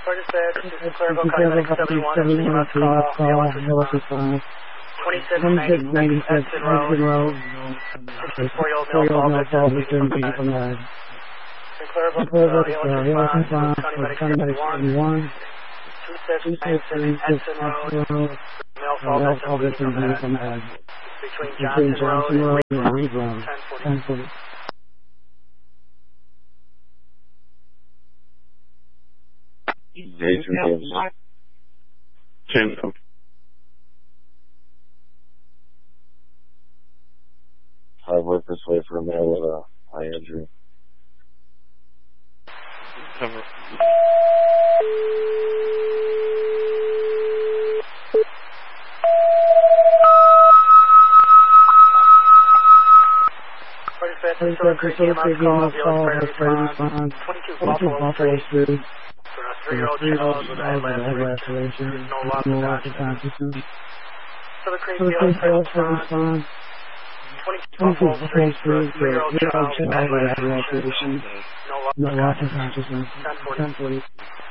This is Clareville County 71, last call, 2696 Edson Road, 64-year-old male fall victim from that. Clareville, County Medic 71, 2696 Edson Road, male fall victim from that. Between Johnson Road and Reed Road, 1040. I worked this way for a male with a eye injury. Cover. Response. 22 Buffalo Street. For a 3-year-old with eye laceration. No loss of consciousness. For the Creekfield response. 22 Buffalo Street. For a 3-year-old child with eye laceration. No loss of consciousness. 1040.